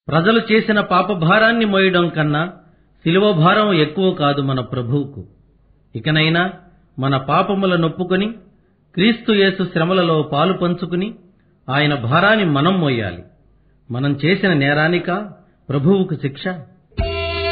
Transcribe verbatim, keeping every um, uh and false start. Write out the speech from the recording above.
ప్రజలు చేసిన పాపభారాన్ని మోయడం కన్నా శిలువ భారం ఎక్కువ కాదు మన ప్రభువుకు. ఇకనైనా మన పాపముల నొప్పుకొని క్రీస్తు యేసు శ్రమలలో పాలు పంచుకుని ఆయన భారాన్ని మనం మోయాలి. మనం చేసిన నేరానికా ప్రభువుకు శిక్ష?